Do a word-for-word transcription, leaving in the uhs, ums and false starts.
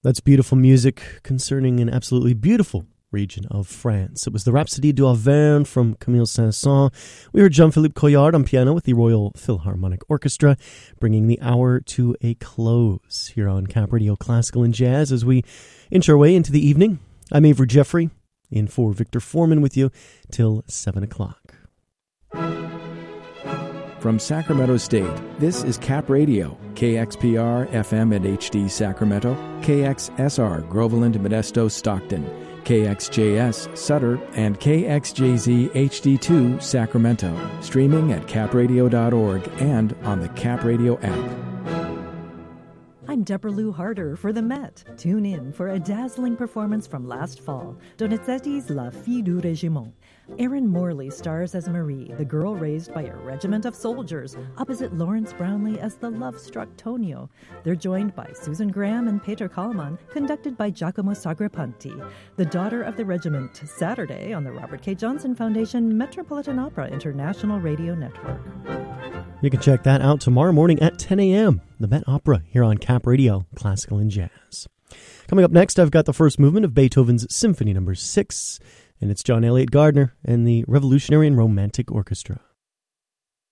That's beautiful music concerning an absolutely beautiful region of France. It was the Rhapsodie d'Auvergne from Camille Saint-Saëns. We heard Jean-Philippe Collard on piano with the Royal Philharmonic Orchestra, bringing the hour to a close here on Cap Radio Classical and Jazz as we inch our way into the evening. I'm Avery Jeffrey, in for Victor Foreman with you till seven o'clock. From Sacramento State, this is Cap Radio, K X P R, F M and H D Sacramento, K X S R, Groveland, Modesto, Stockton, K X J S, Sutter, and K X J Z H D two, Sacramento. Streaming at cap radio dot org and on the Cap Radio app. I'm Deborah Lou Harder for the Met. Tune in for a dazzling performance from last fall, Donizetti's La Fille du Régiment. Erin Morley stars as Marie, the girl raised by a regiment of soldiers, opposite Lawrence Brownlee as the love-struck Tonio. They're joined by Susan Graham and Peter Kallman, conducted by Giacomo Sagrapanti. The Daughter of the Regiment, Saturday on the Robert K. Johnson Foundation Metropolitan Opera International Radio Network. You can check that out tomorrow morning at ten a.m. The Met Opera here on Cap Radio, Classical and Jazz. Coming up next, I've got the first movement of Beethoven's Symphony Number six, and it's John Elliott Gardner and the Revolutionary and Romantic Orchestra.